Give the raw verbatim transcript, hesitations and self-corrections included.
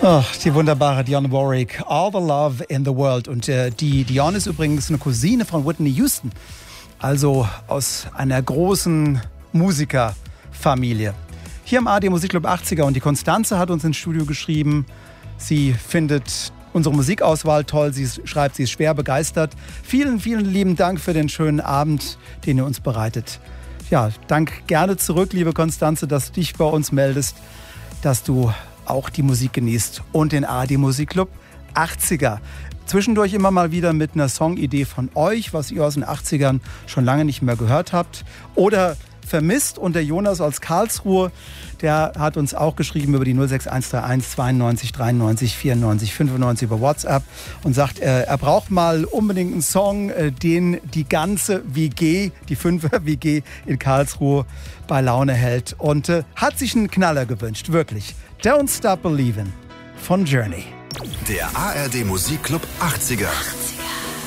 Ach, die wunderbare Dionne Warwick, All the Love in the World. Und äh, die Dionne ist übrigens eine Cousine von Whitney Houston. Also aus einer großen Musikerfamilie. Hier im A R D Musikclub achtziger und die Konstanze hat uns ins Studio geschrieben. Sie findet unsere Musikauswahl toll. Sie schreibt, sie ist schwer begeistert. Vielen, vielen lieben Dank für den schönen Abend, den ihr uns bereitet. Ja, Dank gerne zurück, liebe Konstanze, dass du dich bei uns meldest, dass du auch die Musik genießt und den A R D Musikclub achtziger. Zwischendurch immer mal wieder mit einer Songidee von euch, was ihr aus den achtzigern schon lange nicht mehr gehört habt oder vermisst. Und der Jonas aus Karlsruhe, der hat uns auch geschrieben über die null sechs eins drei eins zweiundneunzig dreiundneunzig vierundneunzig fünfundneunzig über WhatsApp und sagt, äh, er braucht mal unbedingt einen Song, äh, den die ganze W G, die Fünfer W G in Karlsruhe bei Laune hält und äh, hat sich einen Knaller gewünscht, wirklich. Don't Stop Believin' von Journey. Der A R D Musikclub achtziger.